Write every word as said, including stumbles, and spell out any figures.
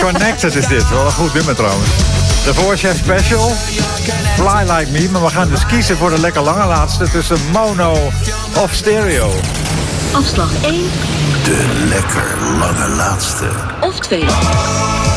Connected is dit. Wel een goed nummer trouwens. Daarvoor Chef Special, Fly Like Me. Maar we gaan dus kiezen voor de lekker lange laatste tussen mono of stereo. Afslag één. De lekker lange laatste. Of twee.